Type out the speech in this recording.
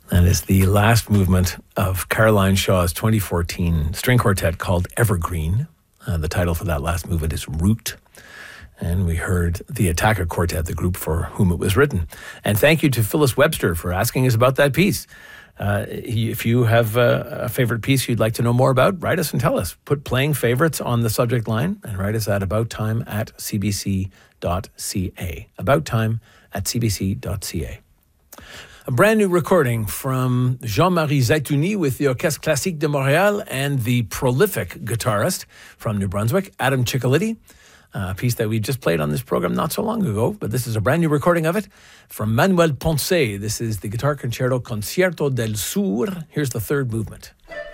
That is the last movement of Caroline Shaw's 2014 string quartet called Evergreen. The title for that last movement is Root. And we heard the Attacker Quartet, the group for whom it was written. And thank you to Phyllis Webster for asking us about that piece. If you have a favorite piece you'd like to know more about, write us and tell us. Put playing favorites on the subject line and write us at abouttime@cbc.ca. Abouttime@cbc.ca. A brand new recording from Jean-Marie Zaitouni with the Orchestre Classique de Montréal and the prolific guitarist from New Brunswick, Adam Ciccoletti. A piece that we just played on this program not so long ago, but this is a brand new recording of it from Manuel Ponce. This is the Guitar Concerto Concierto del Sur. Here's the third movement.